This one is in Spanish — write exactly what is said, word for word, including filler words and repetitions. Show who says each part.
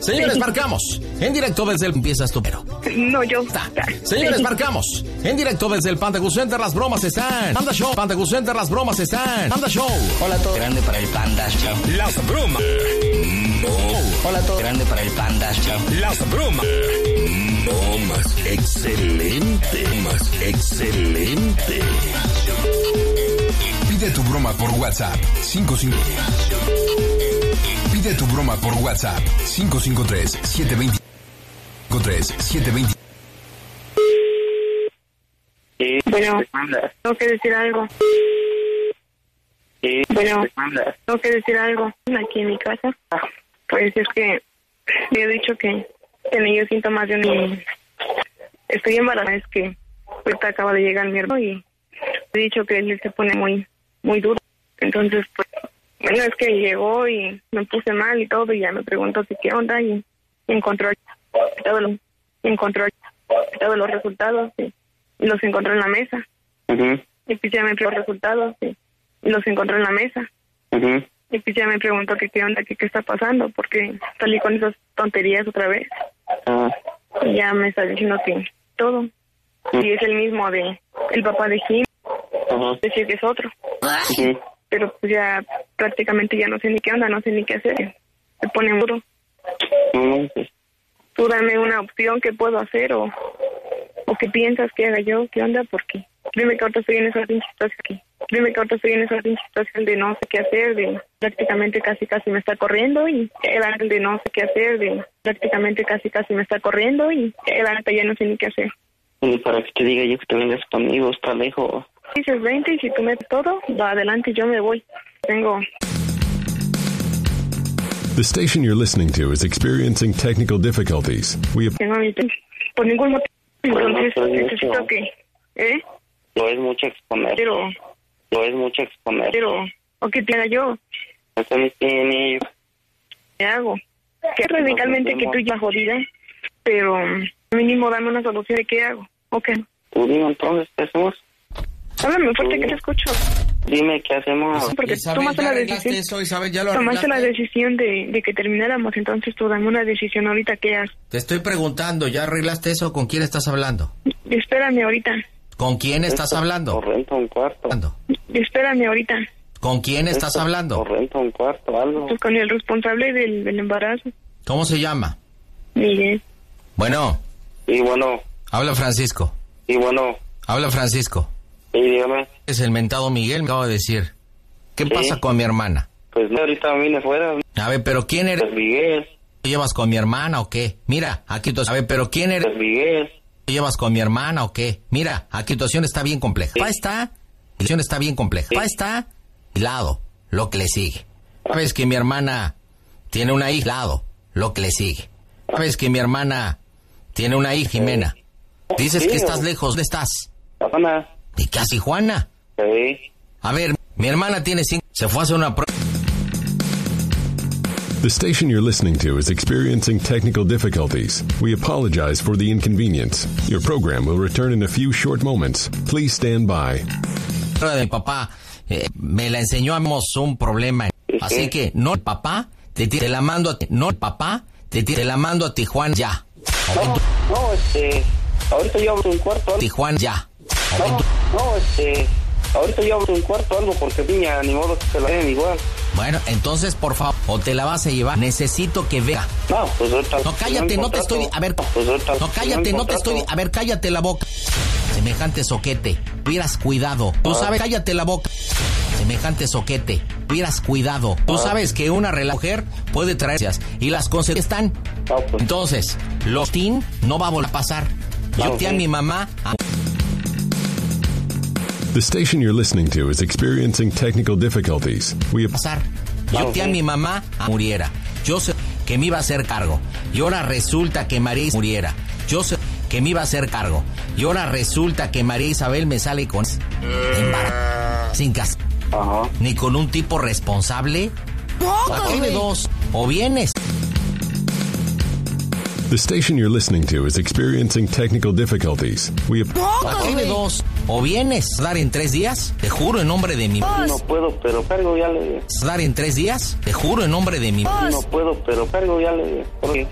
Speaker 1: Señores, marcamos en directo desde el... Empiezas tú, pero...
Speaker 2: No, yo.
Speaker 1: Señores,
Speaker 2: Sí.
Speaker 1: marcamos en directo desde el Panda Cool Center. Las bromas están. Panda Show. Panda Cool Center. Las bromas están. Panda Show.
Speaker 3: Hola a todos. Grande para el Panda Show.
Speaker 1: Las bromas. No.
Speaker 3: Hola a todos. Grande para el Panda Show.
Speaker 1: Las bromas.
Speaker 4: No más. Excelente. Más. Excelente. Pide tu broma por WhatsApp. cinco cinco. Pide tu broma por WhatsApp. cinco cinco tres, siete dos cero, tres, siete dos cero.
Speaker 2: Bueno, tengo que decir algo. Bueno, tengo que decir algo. Aquí en mi casa. Pues es que me he dicho que tenía síntomas de un... Estoy embarazada, es que ahorita acaba de llegar mi hermano y he dicho que él se pone muy, muy duro. Entonces, pues, bueno, es que llegó y me puse mal y todo, y ya me preguntó si qué onda, y encontró todos los, encontró todos los resultados, y, y los encontró en la mesa.
Speaker 5: Uh-huh.
Speaker 2: Y pues ya me preguntó los resultados, y, y los encontró en la mesa.
Speaker 5: Uh-huh.
Speaker 2: Y pues ya me preguntó que qué onda, que qué está pasando, porque salí con esas tonterías otra vez.
Speaker 5: Uh-huh.
Speaker 2: Y ya me está diciendo que todo.
Speaker 5: Uh-huh.
Speaker 2: Y es el mismo de el papá de Jim.
Speaker 5: Uh-huh.
Speaker 2: Decir que es otro.
Speaker 5: Uh-huh.
Speaker 2: Pero pues ya prácticamente ya no sé ni qué onda, no sé ni qué hacer. Se pone duro.
Speaker 5: Uh-huh.
Speaker 2: Tú dame una opción, qué puedo hacer, o, o qué piensas que haga yo, qué onda, porque dime que ahorita estoy en esa pinche situación aquí. Dime que ahorita estoy en esa pinche situación de no sé qué hacer, de prácticamente casi casi me está corriendo, y el ángel de no sé qué hacer, de prácticamente casi casi me está corriendo, y el ángel ya no sé ni qué hacer.
Speaker 5: Y para que te diga yo que te vengas conmigo, está lejos.
Speaker 2: Dices veinte, y si tú metes todo, va adelante, yo me voy. Tengo...
Speaker 6: The station you're listening to is experiencing technical difficulties. We
Speaker 2: Tengo mi... Por ningún motivo. Entonces,
Speaker 5: Bueno, pues,
Speaker 2: necesito
Speaker 5: mucho.
Speaker 2: que... ¿Eh?
Speaker 5: Lo es mucho exponer.
Speaker 2: Pero...
Speaker 5: Lo es mucho exponer.
Speaker 2: Pero... ¿O qué te haga yo?
Speaker 5: Eso me tiene...
Speaker 2: ¿Qué hago? Que radicalmente que tú ya jodida, pero mínimo dame una solución de qué hago. Ok.
Speaker 5: Tú dime entonces, ¿qué hacemos?
Speaker 2: Háblame fuerte que te escucho.
Speaker 5: Dime qué hacemos.
Speaker 2: Porque
Speaker 1: Isabel,
Speaker 2: tomaste
Speaker 1: ya
Speaker 2: la
Speaker 1: arreglaste
Speaker 2: decisión.
Speaker 1: eso, Isabel, ya lo
Speaker 2: Tomaste la
Speaker 1: arreglaste.
Speaker 2: decisión de, de que termináramos, entonces tú dame una decisión ahorita, ¿qué haces?
Speaker 1: Te estoy preguntando, ¿ya arreglaste eso? ¿Con quién estás hablando?
Speaker 2: Espérame ahorita.
Speaker 1: ¿Con quién estás hablando?
Speaker 5: O renta un cuarto.
Speaker 1: ¿Hablando?
Speaker 2: Espérame ahorita.
Speaker 1: ¿Con quién estás
Speaker 5: Esto,
Speaker 1: hablando?
Speaker 5: O renta un cuarto, algo.
Speaker 2: Pues con el responsable del, del embarazo,
Speaker 1: ¿Cómo se llama?
Speaker 2: Miguel.
Speaker 1: Bueno,
Speaker 5: Y bueno,
Speaker 1: habla Francisco.
Speaker 5: y bueno,
Speaker 1: Habla Francisco.
Speaker 5: y dígame.
Speaker 1: Es el mentado Miguel, me acabo de decir. ¿Qué
Speaker 5: Sí.
Speaker 1: pasa con mi hermana?
Speaker 5: Pues no, ahorita vine fuera.
Speaker 1: A ver, pero ¿quién eres?
Speaker 5: Pues Miguel.
Speaker 1: ¿Te llevas con mi hermana o qué? Mira, aquí tu... A ver, pero ¿quién eres?
Speaker 5: Pues Miguel.
Speaker 1: ¿Te llevas con mi hermana o qué? Mira, aquí tu situación está bien compleja. Pa está, la situación está bien compleja. Pa está, lado, lo que le sigue. Sabes que mi hermana tiene una hija, lado, lo que le sigue. Sabes que mi hermana tiene una hija, Jimena. Dices
Speaker 5: Sí,
Speaker 1: que estás
Speaker 5: o-
Speaker 1: lejos, ¿dónde estás?
Speaker 5: Juana.
Speaker 1: ¿Y qué hace Juana?
Speaker 5: Sí.
Speaker 1: A ver, mi hermana tiene cinco... Se fue a hacer una prueba.
Speaker 6: The station you're listening to is experiencing technical difficulties. We apologize for the inconvenience. Your program will return in a few short moments. Please stand by.
Speaker 1: de mi papá, eh, me la enseñó, hemos un problema. Así que, no, papá, te, te la mando a ti. No, papá, te, te la mando a Tijuana ya.
Speaker 5: No, no, este... Ahorita yo abro un cuarto.
Speaker 1: Tijuana ya.
Speaker 5: No, no, este... Ahorita yo abro un cuarto algo porque piña, ni modo que se la den igual.
Speaker 1: Bueno, entonces, por favor, o te la vas a llevar. Necesito que vea.
Speaker 5: No, pues ahorita...
Speaker 1: No, cállate, no te estoy... A ver,
Speaker 5: Pues ahorita...
Speaker 1: no, cállate, no te estoy... A ver, cállate la boca. Semejante soquete, hubieras cuidado. Tú sabes, cállate la boca. Semejante soquete, hubieras cuidado. Tú sabes que una rela- mujer puede traer... Y las consecuencias están...
Speaker 5: No, pues...
Speaker 1: Entonces, los teen no va a volver a pasar. Yo te a mi mamá... a-
Speaker 6: The station you're listening to is experiencing technical difficulties. We ap-
Speaker 1: pasar. Yo te a mi mamá a muriera. Yo sé que me iba a hacer cargo. Y ahora resulta que María Isabel muriera. Yo sé que me iba a hacer cargo. Y ahora resulta que María Isabel me sale con embarazo, sin casa,
Speaker 5: Ajá.
Speaker 1: ni con un tipo responsable. Aquí de dos. O vienes.
Speaker 6: The station you're listening to is experiencing technical difficulties. We ap-
Speaker 1: Aquí de dos. O vienes. ¿Dar en tres días? Te juro en nombre de mi...
Speaker 5: No puedo, pero cargo ya le...
Speaker 1: ¿Dar en tres días? Te juro en nombre de mi...
Speaker 5: No puedo, pero cargo ya le...